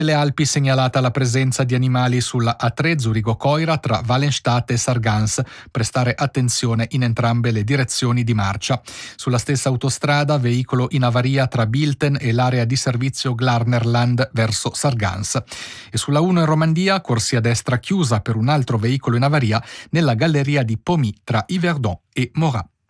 Le Alpi segnalata la presenza di animali sulla A3 Zurigo-Coira tra Wallenstadt e Sargans. Prestare attenzione in entrambe le direzioni di marcia. Sulla stessa autostrada, veicolo in avaria tra Bilten e l'area di servizio Glarnerland verso Sargans. E sulla 1 in Romandia, corsia destra chiusa per un altro veicolo in avaria nella galleria di Pomy tra Yverdon e Morat.